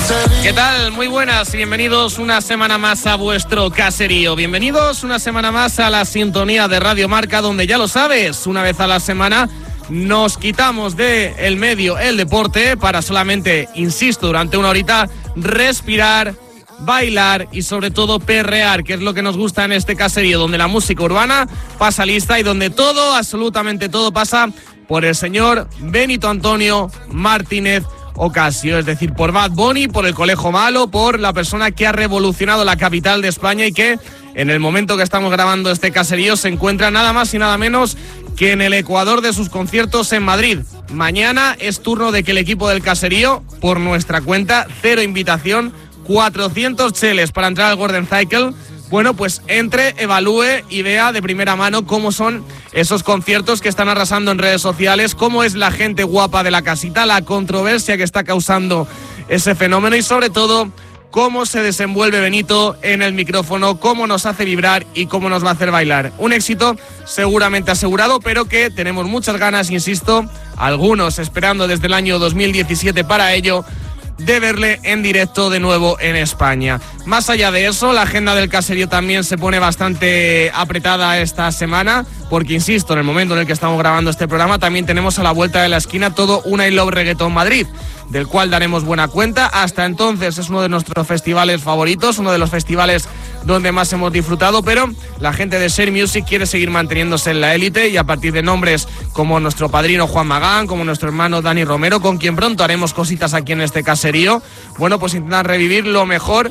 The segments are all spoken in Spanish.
¿Qué tal? Muy buenas y bienvenidos una semana más a vuestro caserío. Bienvenidos una semana más a la sintonía de Radio Marca, donde ya lo sabes, una vez a la semana nos quitamos del medio el deporte para solamente, insisto, durante una horita respirar, bailar y sobre todo perrear, que es lo que nos gusta en este caserío, donde la música urbana pasa lista y donde todo, absolutamente todo, pasa por el señor Benito Antonio Martínez Ocasio, es decir, por Bad Bunny, por el Colegio Malo, por la persona que ha revolucionado la capital de España y que en el momento que estamos grabando este caserío se encuentra nada más y nada menos que en el Ecuador de sus conciertos en Madrid. Mañana es turno de que el equipo del caserío, por nuestra cuenta, 0 invitación, 400 cheles para entrar al Golden Cycle. Bueno, pues entre, evalúe y vea de primera mano cómo son esos conciertos que están arrasando en redes sociales, cómo es la gente guapa de la casita, la controversia que está causando ese fenómeno y sobre todo cómo se desenvuelve Benito en el micrófono, cómo nos hace vibrar y cómo nos va a hacer bailar. Un éxito seguramente asegurado, pero que tenemos muchas ganas, insisto, algunos esperando desde el año 2017 para ello, de verle en directo de nuevo en España. Más allá de eso, la agenda del caserío también se pone bastante apretada esta semana, porque insisto, en el momento en el que estamos grabando este programa también tenemos a la vuelta de la esquina todo un I Love Reggaeton Madrid, del cual daremos buena cuenta. Hasta entonces es uno de nuestros festivales favoritos, uno de los festivales donde más hemos disfrutado, pero la gente de Share Music quiere seguir manteniéndose en la élite y a partir de nombres como nuestro padrino Juan Magán, como nuestro hermano Dani Romero, con quien pronto haremos cositas aquí en este caserío, bueno, pues intentan revivir lo mejor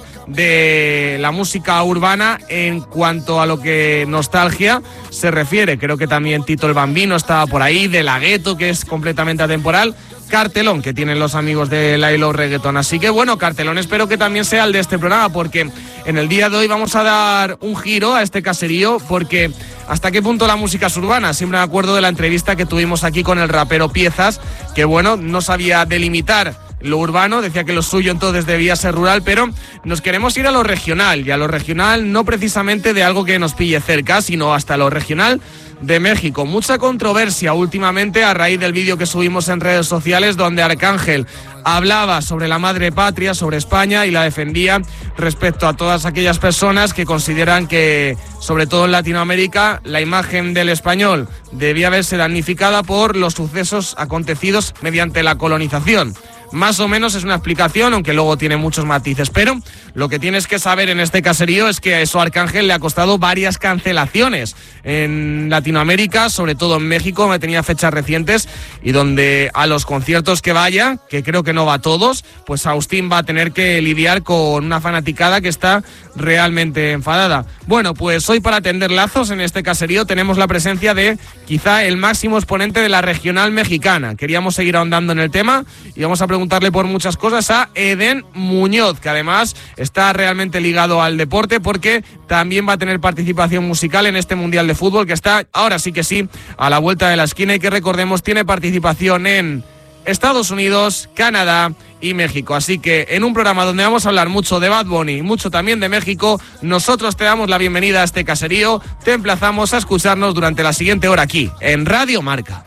de la música urbana en cuanto a lo que nostalgia se refiere. Creo que también Tito el Bambino estaba por ahí, De La Ghetto, que es completamente atemporal, cartelón que tienen los amigos de la I Love Reggaeton. Así que bueno, cartelón espero que también sea el de este programa, porque en el día de hoy vamos a dar un giro a este caserío, porque hasta qué punto la música es urbana. Siempre me acuerdo de la entrevista que tuvimos aquí con el rapero Piezas, que bueno, no sabía delimitar lo urbano, decía que lo suyo entonces debía ser rural, pero nos queremos ir a lo regional, y a lo regional no precisamente de algo que nos pille cerca, sino hasta lo regional de México. Mucha controversia últimamente a raíz del vídeo que subimos en redes sociales donde Arcángel hablaba sobre la madre patria, sobre España, y la defendía respecto a todas aquellas personas que consideran que, sobre todo en Latinoamérica, la imagen del español debía verse damnificada por los sucesos acontecidos mediante la colonización. Más o menos es una explicación, aunque luego tiene muchos matices, pero lo que tienes que saber en este caserío es que a eso a Arcángel le ha costado varias cancelaciones en Latinoamérica, sobre todo en México, donde tenía fechas recientes y donde a los conciertos que vaya, que creo que no va a todos, pues Agustín va a tener que lidiar con una fanaticada que está realmente enfadada. Bueno, pues hoy para tender lazos en este caserío tenemos la presencia de quizá el máximo exponente de la regional mexicana. Queríamos seguir ahondando en el tema y vamos a preguntarle por muchas cosas a Eden Muñoz, que además está realmente ligado al deporte porque también va a tener participación musical en este Mundial de Fútbol que está, ahora sí que sí, a la vuelta de la esquina y que recordemos tiene participación en Estados Unidos, Canadá y México. Así que en un programa donde vamos a hablar mucho de Bad Bunny, mucho también de México, nosotros te damos la bienvenida a este caserío, te emplazamos a escucharnos durante la siguiente hora aquí, en Radio Marca.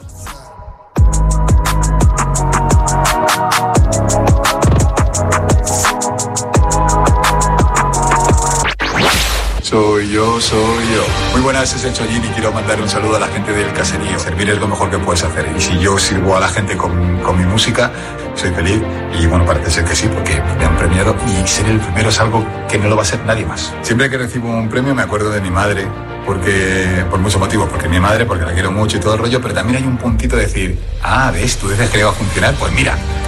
Soy yo. Muy buenas, es el Chollín y quiero mandar un saludo a la gente del caserío. Servir es lo mejor que puedes hacer. Y si yo sirvo a la gente con mi música, soy feliz. Y bueno, parece ser que sí, porque me han premiado. Y ser el primero es algo que no lo va a ser nadie más. Siempre que recibo un premio me acuerdo de mi madre, por muchos motivos. Porque mi madre, porque la quiero mucho y todo el rollo. Pero también hay un puntito de decir, ¿ves? ¿Tú dices que le va a funcionar? Pues mira,